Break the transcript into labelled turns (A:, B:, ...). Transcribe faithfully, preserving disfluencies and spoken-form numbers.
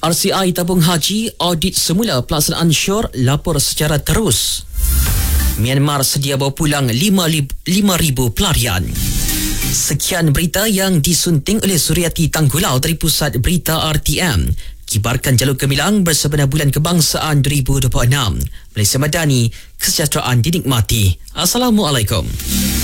A: R C I tabung haji audit semula pelaksanaan syur, lapor secara terus. Myanmar sedia bawa pulang lima ribu pelarian. Sekian berita yang disunting oleh Suryati Tanggulau dari Pusat Berita R T M. Kibarkan jalur gemilang bersempena Bulan Kebangsaan dua ribu dua puluh enam. Malaysia Madani, kesejahteraan dinikmati. Assalamualaikum.